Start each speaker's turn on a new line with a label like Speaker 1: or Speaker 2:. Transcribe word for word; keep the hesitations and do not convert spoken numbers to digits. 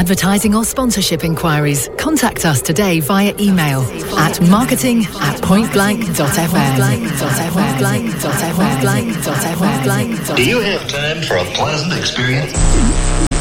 Speaker 1: advertising or sponsorship inquiries, contact us today via email at marketing at pointblank.fm.
Speaker 2: Do you have time for a pleasant experience?